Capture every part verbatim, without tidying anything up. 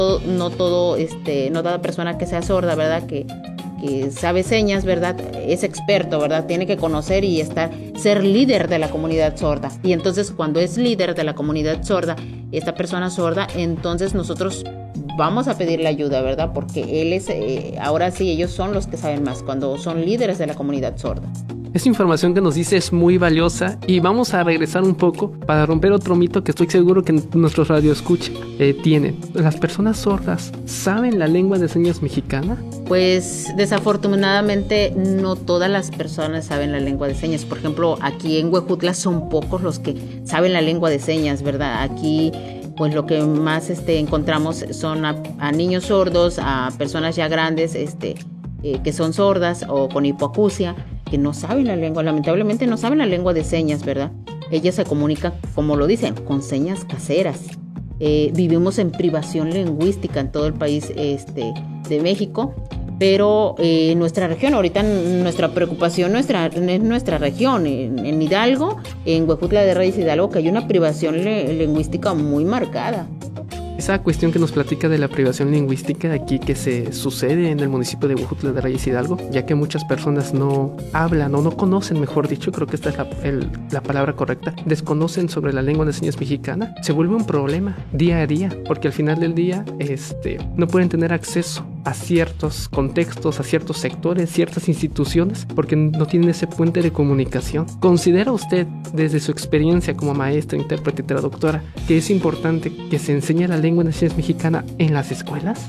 No todo, este, no toda persona que sea sorda, ¿verdad? Que, que sabe señas, ¿verdad? Es experto, ¿verdad? Tiene que conocer y estar, ser líder de la comunidad sorda. Y entonces cuando es líder de la comunidad sorda, esta persona sorda, entonces nosotros vamos a pedirle ayuda, ¿verdad? Porque él es, eh, ahora sí, ellos son los que saben más, cuando son líderes de la comunidad sorda. Esta información que nos dice es muy valiosa y vamos a regresar un poco para romper otro mito que estoy seguro que nuestros radioescuchas eh, tienen. ¿Las personas sordas saben la lengua de señas mexicana? Pues desafortunadamente no todas las personas saben la lengua de señas. Por ejemplo, aquí en Huejutla son pocos los que saben la lengua de señas, ¿verdad? Aquí pues lo que más este, encontramos son a, a niños sordos, a personas ya grandes este, eh, que son sordas o con hipoacusia, que no saben la lengua, lamentablemente no saben la lengua de señas, ¿verdad? Ellas se comunican, como lo dicen, con señas caseras. Eh, vivimos en privación lingüística en todo el país este, de México, pero en eh, nuestra región, ahorita nuestra preocupación nuestra, es nuestra región, en, en Hidalgo, en Huejutla de Reyes Hidalgo, que hay una privación le, lingüística muy marcada. Esa cuestión que nos platica de la privación lingüística aquí que se sucede en el municipio de Huejutla de Reyes Hidalgo, ya que muchas personas no hablan o no conocen, mejor dicho, creo que esta es la, el, la palabra correcta, desconocen sobre la lengua de señas mexicana, se vuelve un problema día a día, porque al final del día este, no pueden tener acceso a ciertos contextos, a ciertos sectores, ciertas instituciones, porque no tienen ese puente de comunicación. ¿Considera usted, desde su experiencia como maestra, intérprete y traductora, que es importante que se enseñe la lengua de señas mexicana en las escuelas?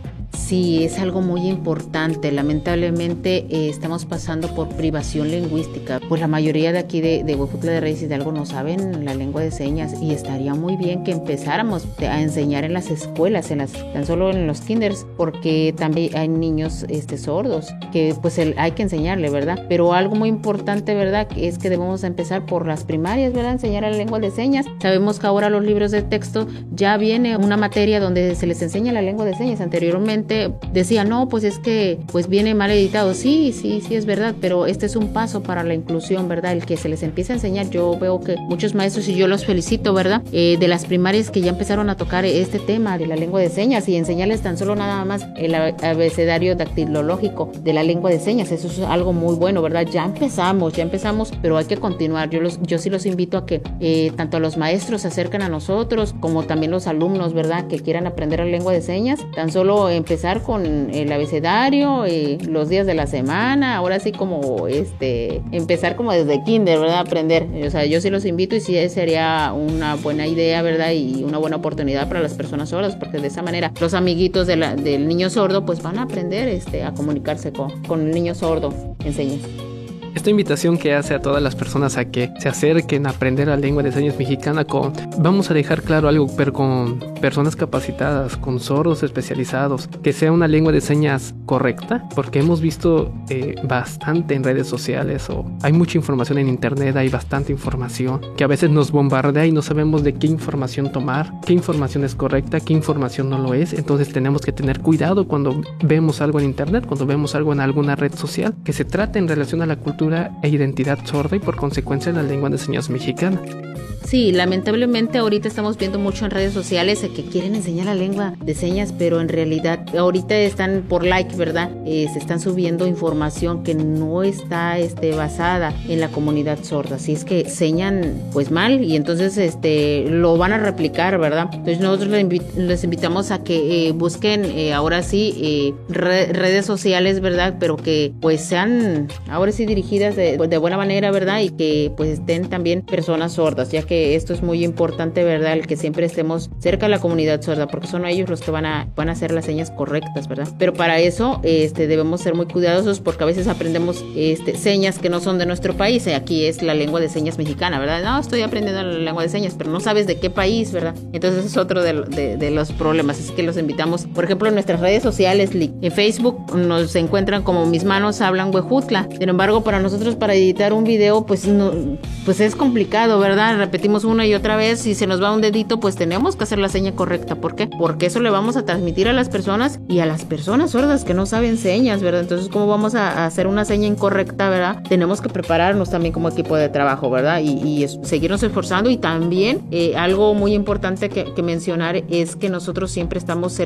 Sí, es algo muy importante. Lamentablemente eh, estamos pasando por privación lingüística. Pues la mayoría de aquí de, de Huejutla de Reyes Hidalgo no saben la lengua de señas y estaría muy bien que empezáramos a enseñar en las escuelas, en las, tan solo en los kinders, porque también hay niños este, sordos que pues el, hay que enseñarle, ¿verdad? Pero algo muy importante, ¿verdad? Es que debemos empezar por las primarias, ¿verdad? Enseñar la lengua de señas. Sabemos que ahora los libros de texto ya viene una materia donde se les enseña la lengua de señas. Anteriormente decía, no, pues es que pues viene mal editado. Sí, sí, sí es verdad, pero este es un paso para la inclusión, ¿verdad? El que se les empiece a enseñar. Yo veo que muchos maestros, y yo los felicito, ¿verdad? Eh, de las primarias que ya empezaron a tocar este tema de la lengua de señas y enseñarles tan solo nada más el abecedario dactilológico de la lengua de señas. Eso es algo muy bueno, ¿verdad? Ya empezamos, ya empezamos, pero hay que continuar. Yo, los, yo sí los invito a que eh, tanto los maestros se acerquen a nosotros, como también los alumnos, ¿verdad? Que quieran aprender la lengua de señas. Tan solo empezar con el abecedario, eh, los días de la semana, ahora sí como este empezar como desde kinder, ¿verdad? Aprender. O sea, yo sí los invito y sí sería una buena idea, ¿verdad? Y una buena oportunidad para las personas sordas, porque de esa manera los amiguitos de la, del niño sordo pues van a aprender este, a comunicarse con, con el niño sordo en señas. Esta invitación que hace a todas las personas a que se acerquen a aprender la lengua de señas mexicana con, vamos a dejar claro algo, pero con personas capacitadas, con sordos especializados, que sea una lengua de señas correcta, porque hemos visto eh, bastante en redes sociales o hay mucha información en internet, hay bastante información que a veces nos bombardea y no sabemos de qué información tomar, qué información es correcta, qué información no lo es. Entonces tenemos que tener cuidado cuando vemos algo en internet, cuando vemos algo en alguna red social, que se trate en relación a la cultura e identidad sorda y por consecuencia la lengua de señas mexicana. Sí, lamentablemente ahorita estamos viendo mucho en redes sociales que quieren enseñar la lengua de señas, pero en realidad ahorita están por like, ¿verdad? Eh, se están subiendo información que no está este, basada en la comunidad sorda, así es que señan pues mal y entonces este lo van a replicar, ¿verdad? Entonces nosotros les, invi- les invitamos a que eh, busquen eh, ahora sí eh, re- redes sociales, ¿verdad? Pero que pues sean ahora sí dirigidas de, de buena manera, ¿verdad? Y que pues estén también personas sordas, ya que esto es muy importante, ¿verdad? El que siempre estemos cerca de la comunidad sorda, porque son ellos los que van a, van a hacer las señas correctas, ¿verdad? Pero para eso este, debemos ser muy cuidadosos porque a veces aprendemos este, señas que no son de nuestro país. Aquí es la lengua de señas mexicana, ¿verdad? No, estoy aprendiendo la lengua de señas, pero no sabes de qué país, ¿verdad? Entonces es otro de, de, de los problemas. Es que los invitamos, por ejemplo, en nuestras redes sociales, en Facebook nos encuentran como Mis Manos Hablan Huejutla. Sin embargo, para nosotros, para editar un video, pues, no, pues es complicado, ¿verdad? Repetimos una y otra vez, si se nos va un dedito, pues tenemos que hacer la seña correcta. ¿Por qué? Porque eso le vamos a transmitir a las personas y a las personas sordas que no saben señas, ¿verdad? Entonces, ¿cómo vamos a hacer una seña incorrecta, verdad? Tenemos que prepararnos también como equipo de trabajo, ¿verdad? Y, y es, seguirnos esforzando y también eh, algo muy importante que, que mencionar es que nosotros siempre estamos cerca